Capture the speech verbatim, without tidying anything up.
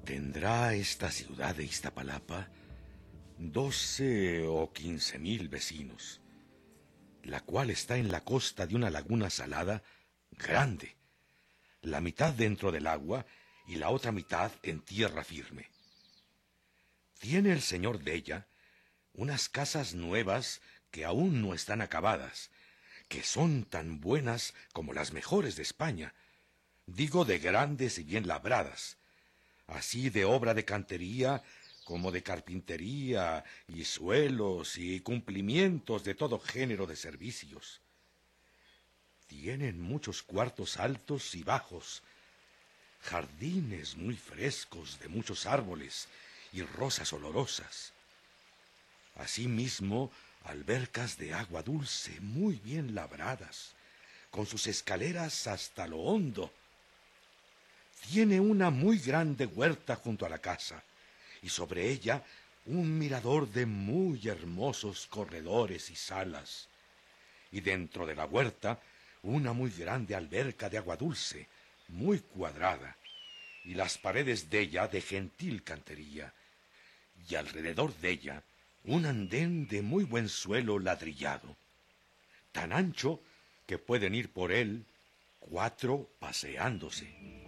Tendrá esta ciudad de Iztapalapa doce o quince mil vecinos, la cual está en la costa de una laguna salada grande, la mitad dentro del agua y la otra mitad en tierra firme. Tiene el señor de ella unas casas nuevas que aún no están acabadas, que son tan buenas como las mejores de España, digo de grandes y bien labradas, así de obra de cantería como de carpintería y suelos y cumplimientos de todo género de servicios. Tienen muchos cuartos altos y bajos, jardines muy frescos de muchos árboles y rosas olorosas. Asimismo, albercas de agua dulce muy bien labradas, con sus escaleras hasta lo hondo. Tiene una muy grande huerta junto a la casa, y sobre ella un mirador de muy hermosos corredores y salas. Y dentro de la huerta, una muy grande alberca de agua dulce, muy cuadrada, y las paredes de ella de gentil cantería, y alrededor de ella un andén de muy buen suelo ladrillado, tan ancho que pueden ir por él cuatro paseándose.